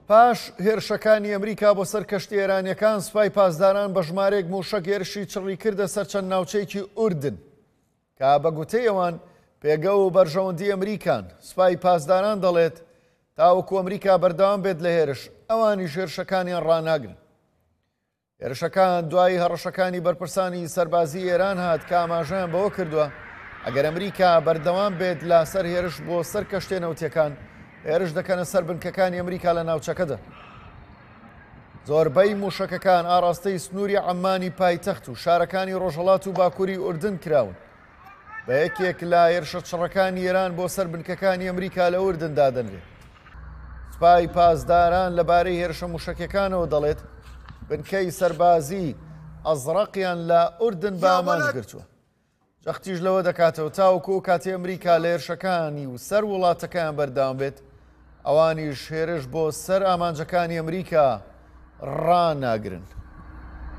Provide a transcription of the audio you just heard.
پاش هێرشەکانی ئەمریکا بۆ سەر کەشتی ئێرانیەکان سوپای پاسداران بە ژمارەیەک موشک هێرشی چڕی کردە سەر چەند ناوچەیەکی ئوردن کە بە گوتەی ئەوان پێگە و بەرژەوەندی ئەمریکان. سوپای پاسداران دەڵێت تاوەکو ئەمریکا بەردەوام بێت لە هێرش ئەوانیش هێرشەکانیان ڕناگرن. هێرشەکان دوای هەڕەشەکانی بەرپرسانی سەربازی ئێران هات کە ئاماژەیان بەوە کردووە ئەگەر ئەمریکا بەردەوام بێت لا سەر هێرش بۆ سەر کەشتێ نەوتیەکان هێرش دەکەنە سەر بنکەکانی ئەمریکا لە ناوچەکەدا. زۆربەی موشکەکان ئاڕاستەی سنووری عەمانی پایتەخت و شارەکانی ڕۆژهەڵات و باکووری ئوردن کراون بە یەکێک لە هێرشە چڕەکانی ئێران بۆ سەر بنکەکانی ئەمریکا لە ئوردن دادەنرێت. سوپای پاسداران لەبارەی هێرشە موشکەکانەوە دەڵێت بنکەی سەربازی ئەزرەقیان لە ئوردن بە ئامانجگرتووە. جەختیش لەوە دەکاتەوە تاوەکو کاتی ئەمریکا لە هێرشەکانی و سەر وڵاتەکەیان بەردەوام بێت ئەوانیش هێرش بۆ سەر ئامانجەکانی ئەمریکا ڕناگرن.